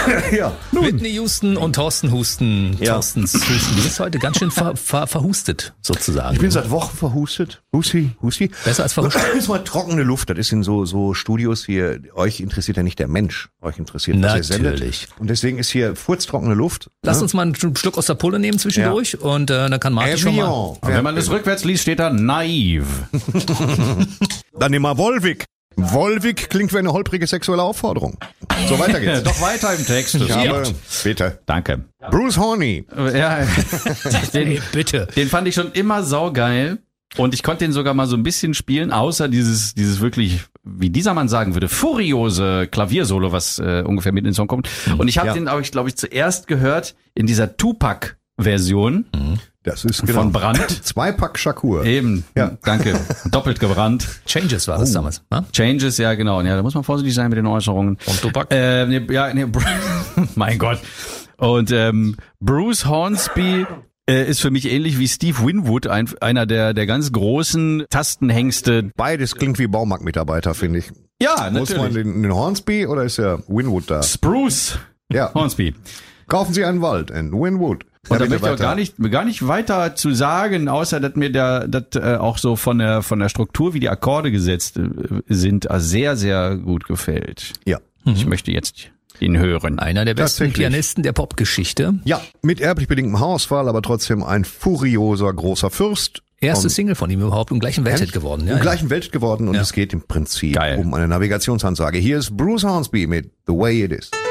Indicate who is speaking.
Speaker 1: Ja.
Speaker 2: Whitney Houston und Thorsten Husten.
Speaker 1: Ja.
Speaker 2: Thorstens Husten. Du bist heute ganz schön verhustet, sozusagen.
Speaker 1: Ich bin seit Wochen verhustet. Husti.
Speaker 2: Besser als verhustet.
Speaker 1: Das ist mal trockene Luft. Das ist in so Studios hier. Euch interessiert ja nicht der Mensch. Euch interessiert, was ihr sendet.
Speaker 2: Natürlich.
Speaker 1: Und deswegen ist hier furztrockene Luft.
Speaker 2: Lass uns mal einen Schluck aus der Pulle nehmen zwischendurch und dann kann Martin schon mal...
Speaker 1: Evian.
Speaker 3: Wenn man das rückwärts liest, steht da naiv.
Speaker 1: Dann nimm mal Volvic. Volvic klingt wie eine holprige sexuelle Aufforderung. So, weiter geht's.
Speaker 3: Doch weiter im Text.
Speaker 1: Ich habe, bitte.
Speaker 3: Danke.
Speaker 1: Bruce Horny.
Speaker 3: Ja,
Speaker 2: Hey, bitte.
Speaker 3: den fand ich schon immer saugeil. Und ich konnte den sogar mal so ein bisschen spielen, außer dieses wirklich, wie dieser Mann sagen würde, furiose Klaviersolo, was ungefähr mit in den Song kommt. Und ich habe den aber, glaube ich, zuerst gehört in dieser Tupac-Version
Speaker 1: Das ist
Speaker 3: von Brandt.
Speaker 1: 2-Pack Shakur.
Speaker 3: Eben,
Speaker 1: Ja.
Speaker 3: danke. Doppelt gebrannt.
Speaker 2: Changes war das damals. Ne?
Speaker 3: Changes, ja genau. Ja, da muss man vorsichtig sein mit den Äußerungen.
Speaker 2: Von Tupac?
Speaker 3: Mein Gott. Und Bruce Hornsby ist für mich ähnlich wie Steve Winwood, einer der ganz großen Tastenhengste.
Speaker 1: Beides klingt wie Baumarktmitarbeiter, finde ich.
Speaker 3: Ja,
Speaker 1: Muss man den Hornsby oder ist der Winwood da?
Speaker 3: Spruce
Speaker 1: Ja.
Speaker 3: Hornsby.
Speaker 1: Kaufen Sie einen Wald in Winwood.
Speaker 3: Und da
Speaker 1: bitte
Speaker 3: möchte ich auch
Speaker 1: weiter.
Speaker 3: gar nicht weiter zu sagen, außer dass mir auch so von der Struktur, wie die Akkorde gesetzt sind, sehr, sehr gut gefällt.
Speaker 1: Ja.
Speaker 3: Ich möchte jetzt ihn hören.
Speaker 2: Einer der besten
Speaker 1: Tatsächlich.
Speaker 2: Pianisten der Popgeschichte.
Speaker 1: Ja, mit erblich bedingtem Haarausfall, aber trotzdem ein furioser großer Fürst.
Speaker 2: Erste
Speaker 1: Und-
Speaker 2: Single von ihm überhaupt und gleich ein Welthit geworden.
Speaker 1: Im gleichen Welt geworden und
Speaker 2: Ja.
Speaker 1: es geht im Prinzip
Speaker 3: Geil.
Speaker 1: um eine Navigationsansage. Hier ist Bruce Hornsby mit The Way It Is.